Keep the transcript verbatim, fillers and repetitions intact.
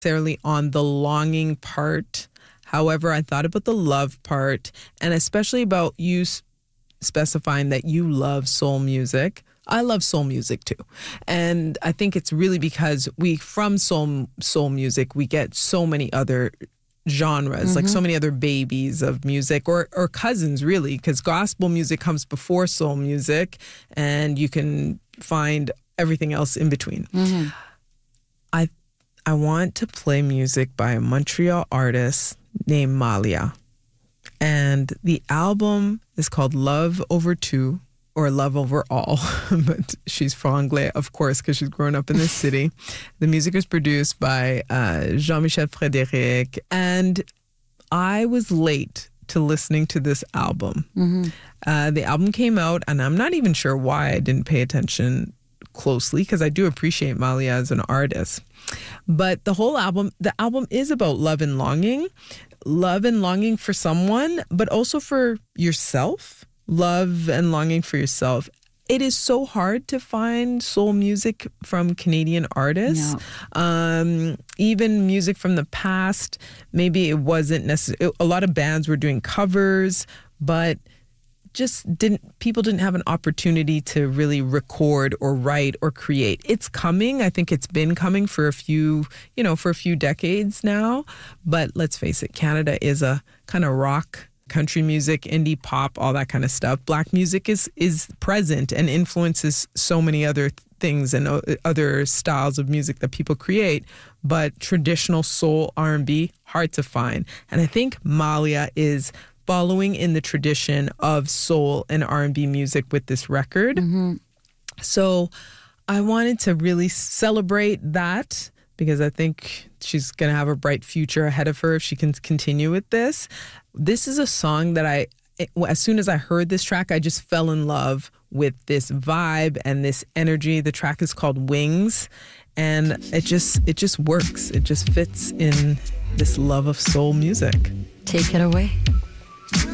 necessarily on the longing part. However, I thought about the love part, and especially about you s- specifying that you love soul music. I love soul music too. And I think it's really because we, from soul soul music, we get so many other genres, mm-hmm. like so many other babies of music, or or cousins really, because gospel music comes before soul music, and you can find everything else in between. Mm-hmm. I I want to play music by a Montreal artist named Malia. And the album is called Love Over Two, or Love Over All, but she's franglais, of course, because she's grown up in this city. The music was produced by uh, Jean-Michel Frédéric, and I was late to listening to this album. Mm-hmm. Uh, the album came out, and I'm not even sure why I didn't pay attention closely, because I do appreciate Malia as an artist. But the whole album, the album is about love and longing, love and longing for someone, but also for yourself. Love and longing for yourself. It is so hard to find soul music from Canadian artists. Yeah. Um, even music from the past, maybe it wasn't necessary. A lot of bands were doing covers, but just didn't, people didn't have an opportunity to really record or write or create. It's coming. I think it's been coming for a few, you know, for a few decades now. But let's face it, Canada is a kind of rock, country music, indie pop, all that kind of stuff. Black music is is present and influences so many other things and other styles of music that people create. But traditional soul, R and B, hard to find. And I think Malia is following in the tradition of soul and R and B music with this record. Mm-hmm. So I wanted to really celebrate that, because I think she's going to have a bright future ahead of her if she can continue with this. This is a song that I, as soon as I heard this track, I just fell in love with this vibe and this energy. The track is called Wings, and it just it just works. It just fits in this love of soul music. Take it away.